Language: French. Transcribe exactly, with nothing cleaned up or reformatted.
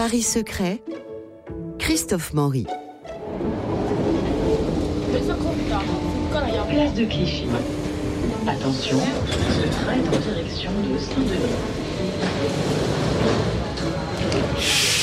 Paris secret, Christophe Maury. Place de Clichy. Attention, ce train est en direction de Saint-Denis.